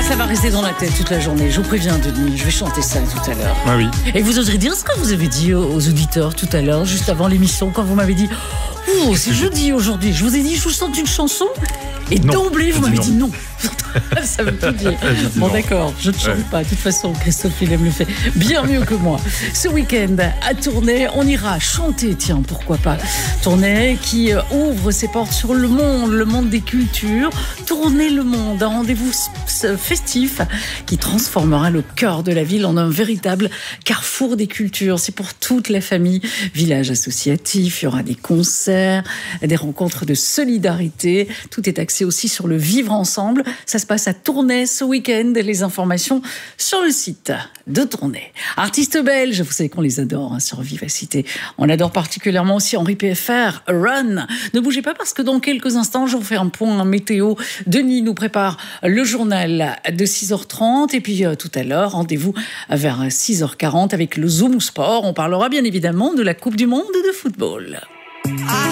Ça va rester dans la tête toute la journée. Je vous préviens, Denis, je vais chanter ça tout à l'heure. Ah oui. Et vous oserez dire ce que vous avez dit aux auditeurs tout à l'heure, juste avant l'émission, quand vous m'avez dit « Oh, c'est jeudi aujourd'hui ». Je vous ai dit « Je vous chante une chanson ». Et Non, d'emblée, vous j'ai m'avez dit dit non. Ça veut tout dire. Bon, d'accord, je ne chante pas. De toute façon, Christophe Willem le fait bien mieux que moi. Ce week-end, à Tournai, on ira chanter, tiens, pourquoi pas. Tournai qui ouvre ses portes sur le monde des cultures. Tournai le monde, un rendez-vous festif qui transformera le cœur de la ville en un véritable carrefour des cultures. C'est pour toute la famille. Village associatif, il y aura des concerts, des rencontres de solidarité. Tout est axé aussi sur le vivre ensemble. Ça se passe à Tournai ce week-end. Les informations sur le site de Tournai. Artistes belges, vous savez qu'on les adore sur Vivacité. On adore particulièrement aussi Henri PFR, Run. Ne bougez pas parce que dans quelques instants, je vous fais un point météo. Denis nous prépare le journal de 6h30. Et puis tout à l'heure, rendez-vous vers 6h40 avec le Zoom Sport. On parlera bien évidemment de la Coupe du Monde de football.